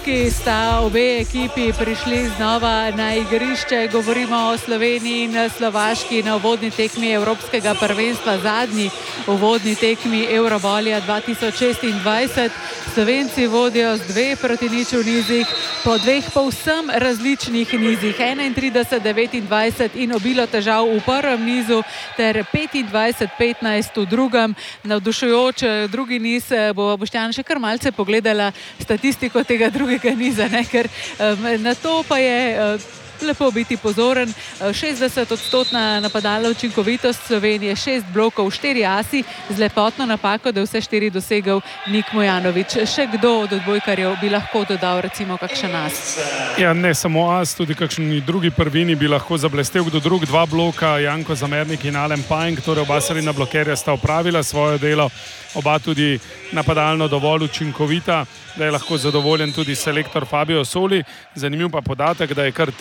Ki sta obe ekipi prišli znova na igrišče. Govorimo o Sloveniji in Slovaški na uvodni tekmi Evropskega prvenstva, zadnji uvodni tekmi Eurovolija 2026. Slovenci vodijo z 2-0 v nizih, po dveh povsem različnih nizih, 31-29 in obilo težav v prvem nizu ter 25-15 v drugem. Navdušujoč drugi niz, bo Boštjan še kar malce pogledala statistiko tega drugega niza, ker na to pa je lepo biti pozoren. 60% napadalna učinkovitost Slovenije, 6 blokov, 4 asi, z lepotno napako, da je vse 4 dosegel Nik Mujanović. Še kdo od odbojkarjev bi lahko dodal recimo kakšen as? Ja, ne samo as, tudi kakšni drugi prvini bi lahko zablestel kdo drug. 2 bloka, Janko Zamernik in Alen Pajnk, torej oba srednja blokerja sta opravila svoje delo, oba tudi napadalno dovolj učinkovita, da je lahko zadovoljen tudi selektor Fabio Soli. Zanimiv pa podatek, da je kar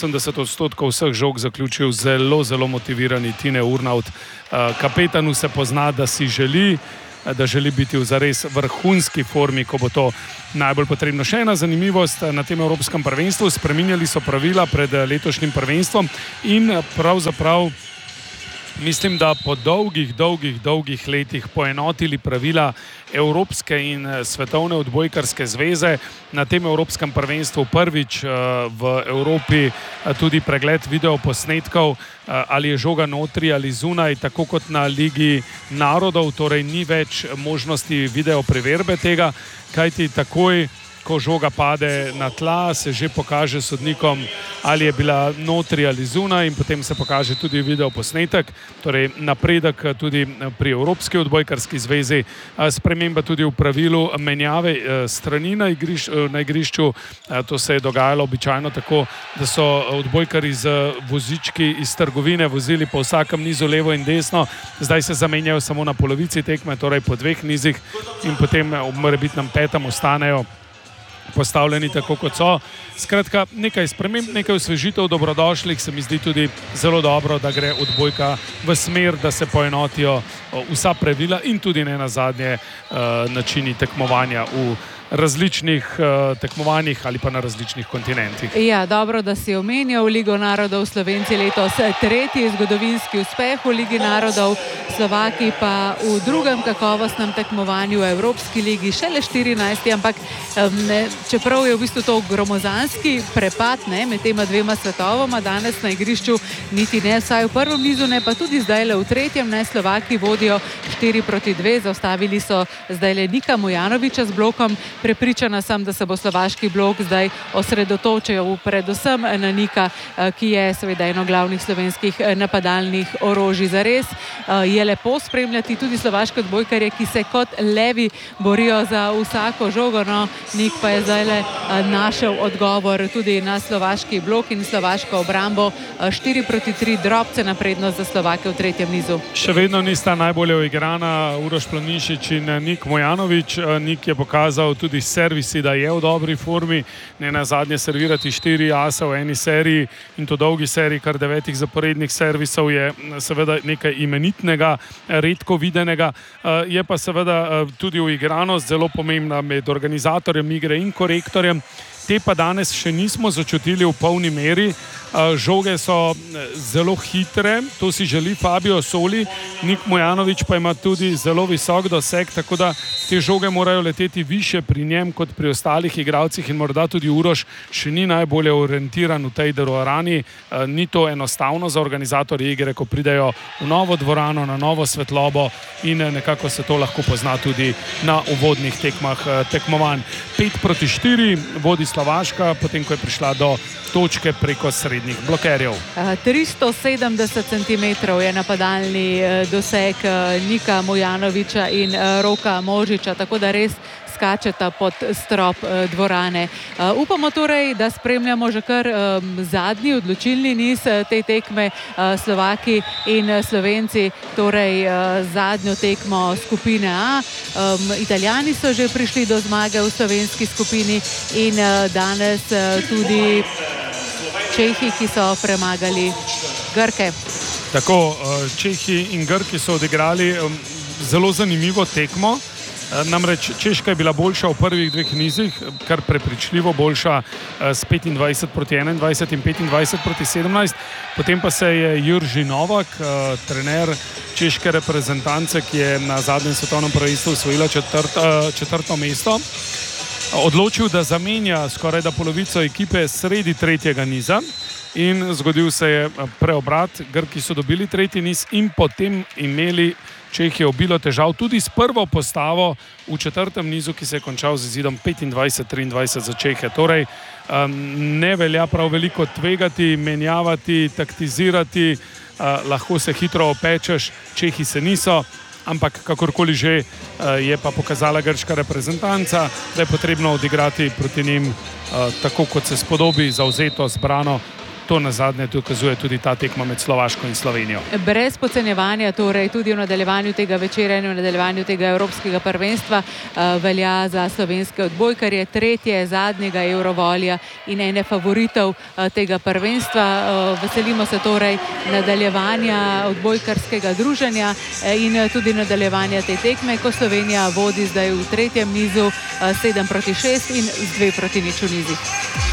83% vseh žog zaključil zelo motivirani Tine Urnaut. Kapetanu se pozna, da si želi, da želi biti v zares vrhunski formi, ko bo to najbolj potrebno. Še ena zanimivost na tem Evropskem prvenstvu, spreminjali so pravila pred letošnjim prvenstvom in pravzaprav mislim, da po dolgih letih poenotili pravila Evropske in svetovne odbojkarske zveze. Na tem Evropskem prvenstvu prvič v Evropi tudi pregled videoposnetkov, ali je žoga notri ali zunaj, tako kot na Ligi narodov, torej ni več možnosti video preverbe tega, kajti takoj, ko žoga pade na tla, se že pokaže sodnikom, ali je bila notri ali zunaj, in potem se pokaže tudi video posnetek. Torej napredek tudi pri Evropski odbojkarski zvezi, sprememba tudi v pravilu menjave strani na igrišču. To se je dogajalo običajno tako, da so odbojkari z vozički iz trgovine vozili po vsakem nizu levo in desno, zdaj se zamenjajo samo na polovici tekme, torej po 2 nizih, in potem v morebitnem 5. ostanejo postavljeni tako, kot so. Skratka, nekaj sprememb, nekaj osvežitev dobrodošlih, se mi zdi tudi zelo dobro, da gre odbojka v smer, da se poenotijo vsa pravila in tudi ne nazadnje načini tekmovanja v različnih tekmovanjih ali pa na različnih kontinentih. Ja, dobro, da si omenjal Ligo narodov. Slovenci letos 3. zgodovinski uspeh v Ligi narodov, Slovaki pa v drugem kakovostnem tekmovanju v Evropski ligi šele 14. Ampak čeprav je v bistvu to gromozanski prepad med tema dvema svetovoma, danes na igrišču niti ne, vsaj v prvem nizu ne, pa tudi zdajle v tretjem ne, Slovaki vodijo 4-2, zaustavili so zdajle Nika Mujanovića z blokom. Prepričana sem, da se bo slovaški blok zdaj osredotočil predvsem na Nika, ki je seveda eno glavnih slovenskih napadalnih orožij. Zares je lepo spremljati tudi slovaške odbojkarje, ki se kot levi borijo za vsako žogo. No, Nik pa je zdajle našel odgovor tudi na slovaški blok in slovaško obrambo. 4-3 drobce na prednost za Slovake v tretjem nizu. Še vedno nista najbolje uigrana Uroš Planinšič in Nik Mujanović. Nik je pokazal tudi servisi, da je v dobri formi, ne nazadnje servirati 4 ase v eni seriji, in to dolgi seriji, kar 9 zaporednih servisov, je seveda nekaj imenitnega, redko videnega. Je pa seveda tudi uigranost zelo pomembna med organizatorjem igre in korektorjem. Te pa danes še nismo začutili v polni meri. Žoge so zelo hitre, to si želi Fabio Soli, Nik Mujanović pa ima tudi zelo visok doseg, tako da te žoge morajo leteti više pri njem kot pri ostalih igralcih, in morda tudi Uroš še ni najbolje orientiran v tej dvorani. Ni to enostavno za organizatorje igre, ko pridejo v novo dvorano, na novo svetlobo, in nekako se to lahko pozna tudi na uvodnih tekmah tekmovanj. 5-4 vodi Slovaška, potem ko je prišla do točke preko srednjih blokerjev. 370 cm je napadalni doseg Nika Mujanovića in Roka Možiča, tako da res skačeta pod strop dvorane. Upamo torej, da spremljamo že kar zadnji odločilni niz te tekme. Slovaki in Slovenci torej zadnjo tekmo skupine A. Italijani so že prišli do zmage v slovenski skupini in danes tudi Čehi, ki so premagali Grke. Tako, Čehi in Grki so odigrali zelo zanimivo tekmo. Namreč Češka je bila boljša v prvih dveh nizih, kar prepričljivo boljša s 25-21 in 25-17. Potem pa se je Jurži Novak, trener češke reprezentance, ki je na zadnjem svetovnem prvenstvu osvojila četrto mesto, odločil, da zamenja skoraj da polovico ekipe sredi tretjega niza. In zgodil se je preobrat, Grki so dobili tretji niz in potem imeli Čehi obilo težav tudi s prvo postavo v četrtem nizu, ki se je končal z izidom 25-23 za Čehe. Torej, ne velja prav veliko tvegati, menjavati, taktizirati, lahko se hitro opečeš, Čehi se niso, ampak kakorkoli že je pa pokazala grška reprezentanca, da je potrebno odigrati proti njim tako, kot se spodobi, zavzeto, zbrano. To nazadnje dokazuje tudi ta tekma med Slovaško in Slovenijo. Brez podcenjevanja, torej tudi v nadaljevanju tega večera in v nadaljevanju tega evropskega prvenstva velja za slovenske odbojkarje, tretje zadnjega Eurovolja in ene favoritov tega prvenstva. Veselimo se torej nadaljevanja odbojkarskega druženja in tudi nadaljevanja te tekme, ko Slovenija vodi zdaj v tretjem nizu 7-6 in z 2-0 v nizih.